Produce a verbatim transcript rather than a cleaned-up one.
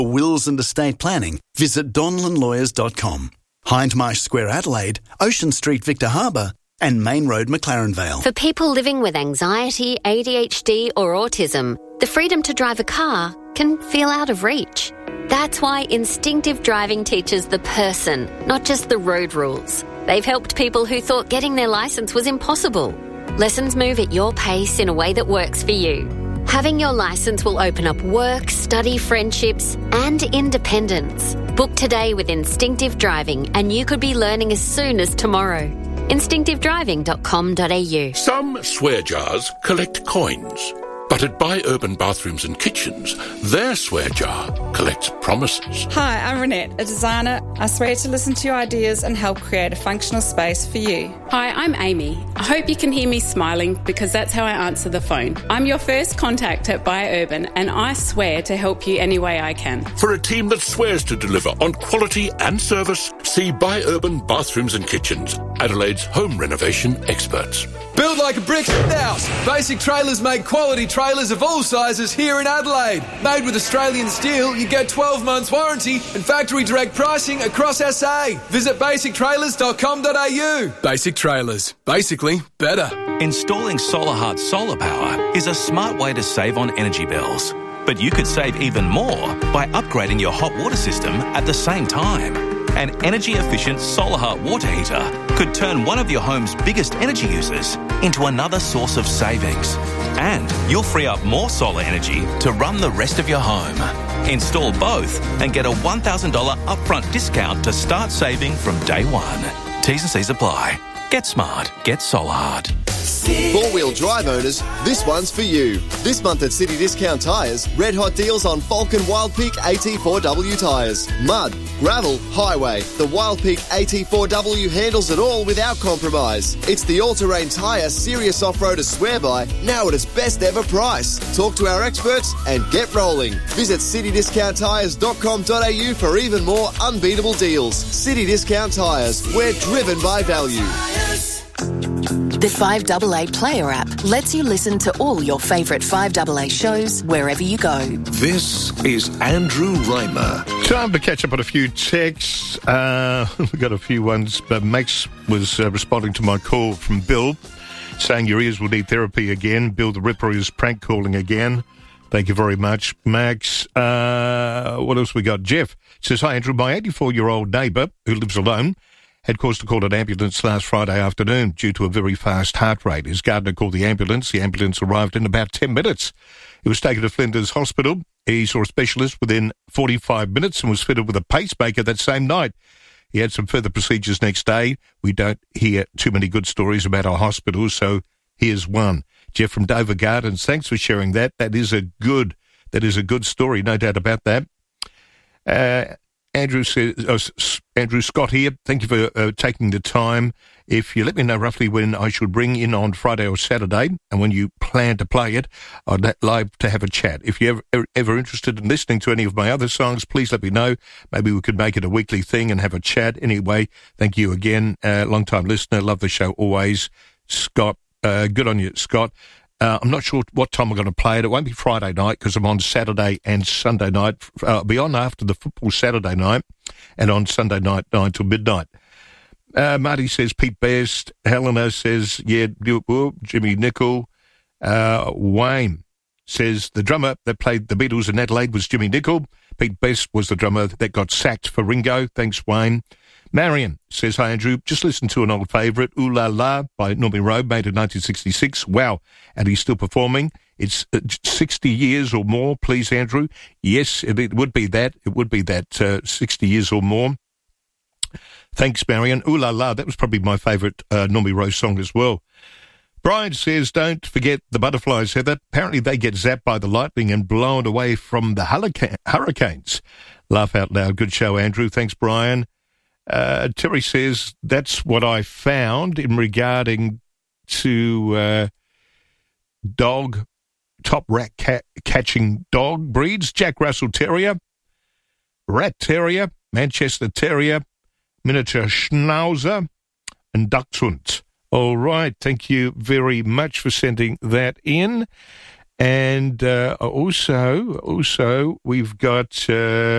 For wills and estate planning, visit donlan lawyers dot com. Hindmarsh Square Adelaide, Ocean Street Victor Harbour and Main Road McLaren Vale. For people living with anxiety, A D H D or autism, the freedom to drive a car can feel out of reach. That's why Instinctive Driving teaches the person, not just the road rules. They've helped people who thought getting their licence was impossible. Lessons move at your pace in a way that works for you. Having your licence will open up work, study, friendships and independence. Book today with Instinctive Driving and you could be learning as soon as tomorrow. instinctive driving dot com dot a u. Some swear jars collect coins, but at Buy Urban Bathrooms and Kitchens, their swear jar collects promises. Hi, I'm Renette, a designer. I swear to listen to your ideas and help create a functional space for you. Hi, I'm Amy. I hope you can hear me smiling because that's how I answer the phone. I'm your first contact at Buy Urban and I swear to help you any way I can. For a team that swears to deliver on quality and service, see Buy Urban Bathrooms and Kitchens, Adelaide's home renovation experts. Build like a brick house. Basic Trailers make quality trailers of all sizes here in Adelaide. Made with Australian steel, you get twelve months warranty and factory direct pricing across S A. Visit basic trailers dot com dot a u. Basic Trailers. Basically better. Installing SolarHeart solar power is a smart way to save on energy bills. But you could save even more by upgrading your hot water system at the same time. An energy-efficient SolarHeart water heater could turn one of your home's biggest energy users into another source of savings. And you'll free up more solar energy to run the rest of your home. Install both and get a one thousand dollars upfront discount to start saving from day one. T's and C's apply. Get smart. Get SolarHeart. Four-wheel drive owners, this one's for you. This month at City Discount Tyres, red hot deals on Falcon Wild Peak A T four W tyres. Mud, gravel, highway. The Wild Peak A T four W handles it all without compromise. It's the all-terrain tyre serious off-roaders swear by, now at its best ever price. Talk to our experts and get rolling. Visit city discount tyres dot com dot a u for even more unbeatable deals. City Discount Tyres, we're driven by value. The five A A Player app lets you listen to all your favourite five A A shows wherever you go. This is Andrew Reimer. Time to catch up on a few texts. Uh, we've got a few ones. But Max was uh, responding to my call from Bill, saying your ears will need therapy again. Bill the Ripper is prank calling again. Thank you very much, Max. Uh, what else we got? Jeff says, hi, Andrew. My eighty-four-year-old neighbour who lives alone had cause to call an ambulance last Friday afternoon due to a very fast heart rate. His gardener called the ambulance. The ambulance arrived in about ten minutes. He was taken to Flinders Hospital. He saw a specialist within forty-five minutes and was fitted with a pacemaker that same night. He had some further procedures next day. We don't hear too many good stories about our hospitals, so here's one. Jeff from Dover Gardens, thanks for sharing that. That is a good, that is a good story, no doubt about that. Uh, Andrew says, uh, Andrew Scott here. Thank you for uh, taking the time. If you let me know roughly when I should bring in on Friday or Saturday and when you plan to play it, I'd like to have a chat. If you're ever, ever interested in listening to any of my other songs, please let me know. Maybe we could make it a weekly thing and have a chat. Anyway, thank you again. Uh, long-time listener. Love the show always. Scott, uh, good on you, Scott. Uh, I'm not sure what time I'm going to play it. It won't be Friday night because I'm on Saturday and Sunday night. Uh, I'll be on after the football Saturday night and on Sunday night, nine till midnight. Uh, Marty says Pete Best. Helena says, yeah, Jimmy Nicol. Uh, Wayne says the drummer that played the Beatles in Adelaide was Jimmy Nicol. Pete Best was the drummer that got sacked for Ringo. Thanks, Wayne. Marion says, hi, Andrew. Just listen to an old favourite, Ooh La La by Normie Rowe, made in nineteen sixty-six. Wow. And he's still performing. It's uh, sixty years or more, please, Andrew. Yes, it, it would be that. It would be that, uh, sixty years or more. Thanks, Marion. Ooh La La, that was probably my favourite uh, Normie Rowe song as well. Brian says, don't forget the butterflies, Heather. Apparently they get zapped by the lightning and blown away from the hurricanes. Laugh out loud. Good show, Andrew. Thanks, Brian. Uh, Terry says, that's what I found in regarding to uh, dog, top rat cat catching dog breeds. Jack Russell Terrier, Rat Terrier, Manchester Terrier, Miniature Schnauzer, and Dachshund. All right, thank you very much for sending that in. And uh, also, also, we've got... Uh,